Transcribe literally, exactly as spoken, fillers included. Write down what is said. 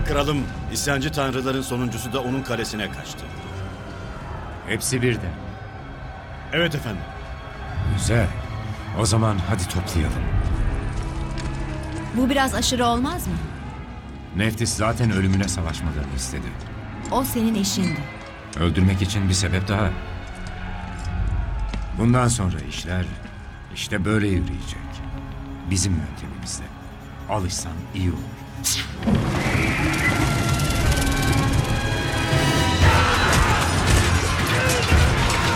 kralım, isyancı tanrıların sonuncusu da onun kalesine kaçtı. Hepsi birden. Evet efendim. Güzel. O zaman hadi toplayalım. Bu biraz aşırı olmaz mı? Neftis zaten ölümüne savaşmalarını istedi. O senin eşindi. Öldürmek için bir sebep daha. Bundan sonra işler işte böyle yürüyecek. Bizim yöntemimizle. Alışsan iyi olur.